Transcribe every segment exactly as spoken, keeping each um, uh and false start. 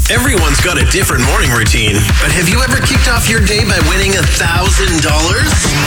Everyone's got a different morning routine, but have you ever kicked off your day by winning a thousand dollars?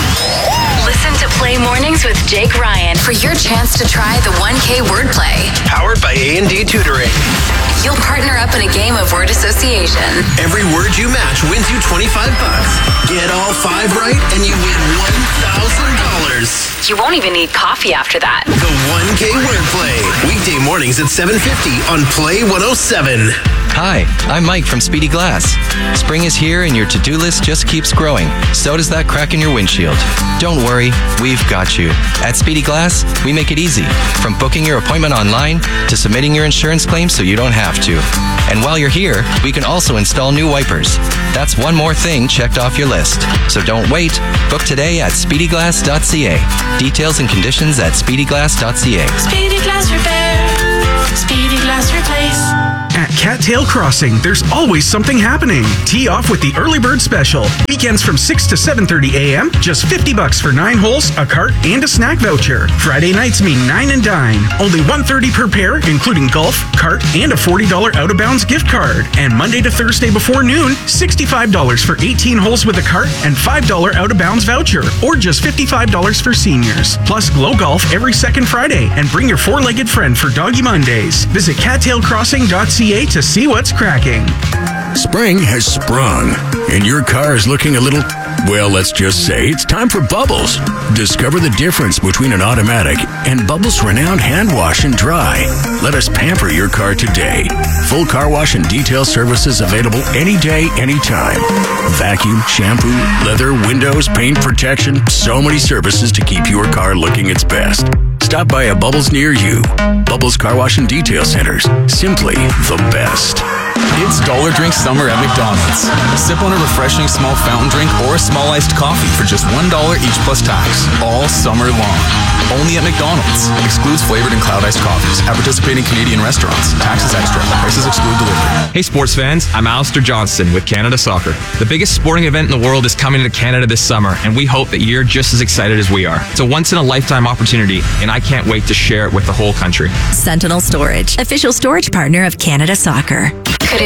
Listen to Play Mornings with Jake Ryan for your chance to try the one K wordplay. Powered by A and D Tutoring. You'll partner up in a game of word association. Every word you match wins you twenty-five bucks. Get all five right and you win one thousand dollars. You won't even need coffee after that. The one K wordplay. Weekday mornings at seven fifty on Play one oh seven. Hi, I'm Mike from Speedy Glass. Spring is here and your to-do list just keeps growing. So does that crack in your windshield. Don't worry, we've got you. At Speedy Glass, we make it easy. From booking your appointment online to submitting your insurance claim so you don't have to. And while you're here, we can also install new wipers. That's one more thing checked off your list. So don't wait. Book today at speedy glass dot c a. Details and conditions at speedy glass dot c a. Speedy Glass Repair. Speedy Glass Replace. At Cattail Crossing, there's always something happening. Tee off with the early bird special. Weekends from six to seven thirty a.m., just fifty bucks for nine holes, a cart, and a snack voucher. Friday nights mean nine and dine. Only one hundred thirty dollars per pair, including golf, cart, and a forty dollars out-of-bounds gift card. And Monday to Thursday before noon, sixty-five dollars for eighteen holes with a cart and five dollars out-of-bounds voucher, or just fifty-five dollars for seniors. Plus Glow Golf every second Friday, and bring your four-legged friend for Doggy Mondays. Visit cattail crossing dot c a to see what's cracking. Spring has sprung, and your car is looking a little, well, let's just say it's time for Bubbles. Discover the difference between an automatic and Bubbles' renowned hand wash and dry. Let us pamper your car today. Full car wash and detail services available any day, anytime. Vacuum, shampoo, leather, windows, paint protection, so many services to keep your car looking its best. Stop by a Bubbles near you. Bubbles Car Wash and Detail Centers. Simply the best. It's Dollar Drink Summer at McDonald's. Sip on a refreshing small fountain drink or a small iced coffee for just one dollar each plus tax. All summer long. Only at McDonald's. Excludes flavored and cloud iced coffees. At participating Canadian restaurants. Taxes extra. Prices exclude delivery. Hey sports fans, I'm Alistair Johnston with Canada Soccer. The biggest sporting event in the world is coming to Canada this summer, and we hope that you're just as excited as we are. It's a once-in-a-lifetime opportunity, and I can't wait to share it with the whole country. Sentinel Storage, official storage partner of Canada Soccer. Could it